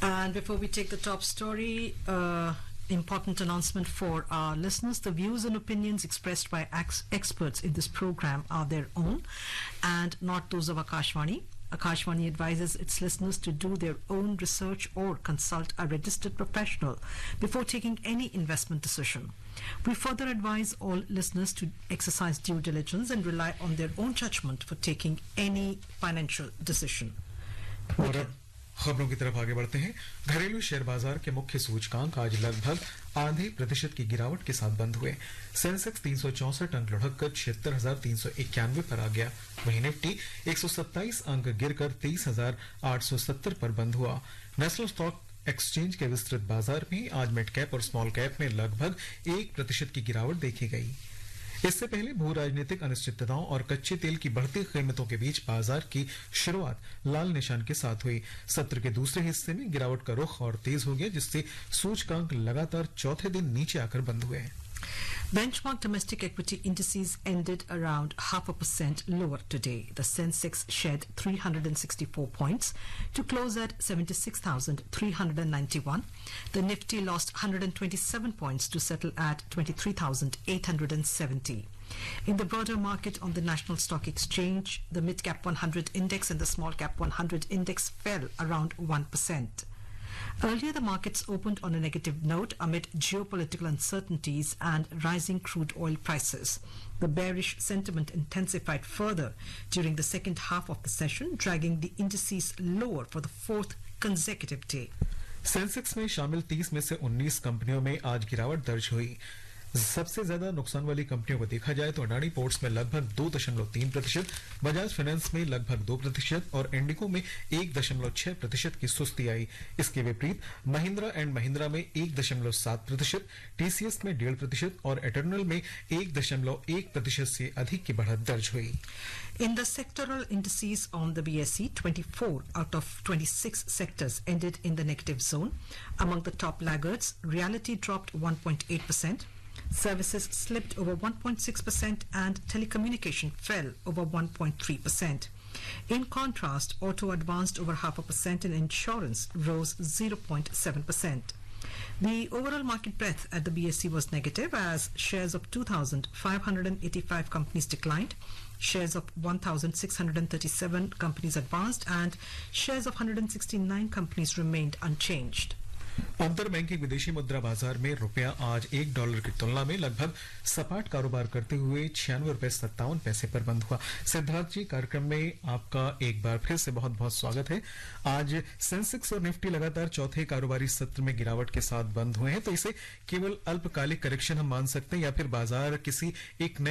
And before we take the top story, important announcement for our listeners. The views and opinions expressed by experts in this program are their own and not those of Akashvani. Akashvani advises its listeners to do their own research or consult a registered professional before taking any investment decision. We further advise all listeners to exercise due diligence and rely on their own judgment for taking any financial decision. खबरों की तरफ आगे बढ़ते हैं। घरेलू share बाजार के मुख्य सूचकांक आज लगभग आधे प्रतिशत की गिरावट के साथ बंद हुए। सेंसेक्स 364 अंक लुढ़क कर 76,391 पर आ गया। वहीं निफ्टी 127 अंक गिरकर 23,870 पर बंद हुआ। नेशनल स्टॉक एक्सचेंज के विस्तृत बाजार में आज मिड कैप और स्मॉल कैप में लगभग 1% की गिरावट देखी गई। इससे पहले भू राजनीतिक अनिश्चितताओं और कच्चे तेल की बढ़ती कीमतों के बीच बाजार की शुरुआत लाल निशान के साथ हुई। सत्र के दूसरे हिस्से में गिरावट का रुख और तेज हो गया, जिससे सूचकांक लगातार चौथे दिन नीचे आकर बंद हुए। Benchmark domestic equity indices ended around 0.5% lower today. The Sensex shed 364 points to close at 76,391. The Nifty lost 127 points to settle at 23,870. In the broader market on the National Stock Exchange, the Mid-Cap 100 Index and the Small-Cap 100 Index fell around 1%. Earlier, the markets opened on a negative note amid geopolitical uncertainties and rising crude oil prices. The bearish sentiment intensified further during the second half of the session, dragging the indices lower for the fourth consecutive day. Sensex में शामिल 30 में से 19 कंपनियों में आज गिरावट दर्ज हुई। सबसे ज्यादा नुकसान वाली कंपनियों को देखा जाए तो अडानी पोर्ट्स में लगभग 2.3%, बजाज फाइनेंस में लगभग 2% और इंडिको में 1.6% की सुस्ती आई। इसके विपरीत महिंद्रा एंड महिंद्रा में 1.7%, टीसीएस में 1.5% और एटर्नल में 1.1% से अधिक की बढ़त दर्ज हुई। In the sectoral indices on the BSE, 24 out of 26 sectors ended in the negative zone. Among the top laggards, realty dropped 1.8%. Services slipped over 1.6% and telecommunication fell over 1.3%. In contrast, auto advanced over 0.5% and insurance rose 0.7%. The overall market breadth at the BSE was negative as shares of 2,585 companies declined, shares of 1,637 companies advanced and shares of 169 companies remained unchanged. अंतर banking विदेशी मुद्रा बाजार में रुपया आज $1 की तुलना में लगभग सपाट कारोबार करते हुए 96.57 रुपए पर बंद हुआ। सिद्धार्थ जी, कार्यक्रम में आपका एक बार फिर से बहुत बहुत स्वागत है। आज सेंसेक्स और निफ्टी लगातार चौथे कारोबारी सत्र में गिरावट के साथ बंद हुए हैं, तो इसे केवल अल्पकालिक करेक्शन हम मान सकते हैं या फिर बाजार किसी एक